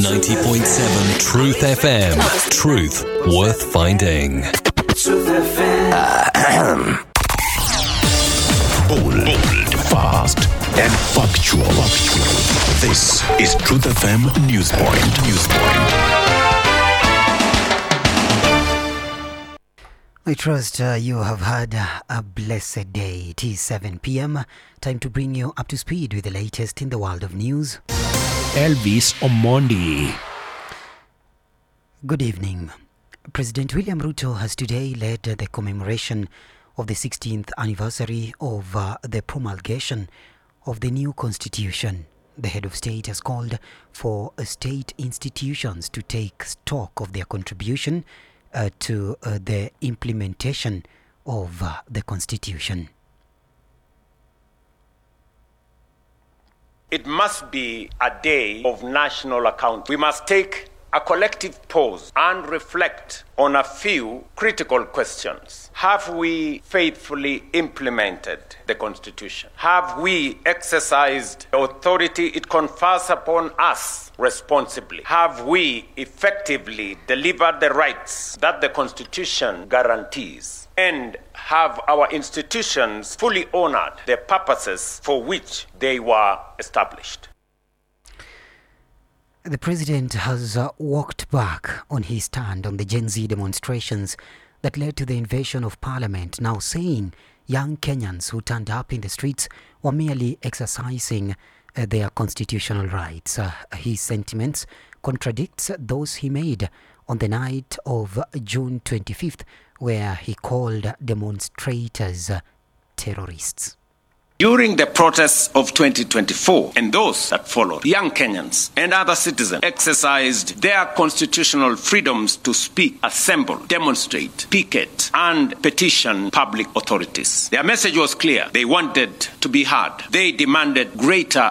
90.7 Truth FM. Truth worth finding. Truth FM. Bold, fast, and factual. This is Truth FM Newspoint. I trust you have had a blessed day. It is 7 p.m. Time to bring you up to speed with the latest in the world of news. Elvis Omondi. Good evening. President William Ruto has today led the commemoration of the 16th anniversary of the promulgation of the new constitution. The head of state has called for state institutions to take stock of their contribution to the implementation of the constitution. It must be a day of national account. We must take a collective pause and reflect on a few critical questions. Have we faithfully implemented the Constitution? Have we exercised the authority it confers upon us responsibly? Have we effectively delivered the rights that the Constitution guarantees? And have our institutions fully honored the purposes for which they were established? The president has walked back on his stand on the Gen Z demonstrations that led to the invasion of parliament, now saying young Kenyans who turned up in the streets were merely exercising their constitutional rights. His sentiments contradicts those he made on the night of June 25th, where he called demonstrators terrorists. During the protests of 2024 and those that followed, young Kenyans and other citizens exercised their constitutional freedoms to speak, assemble, demonstrate, picket, and petition public authorities. Their message was clear. They wanted to be heard. They demanded greater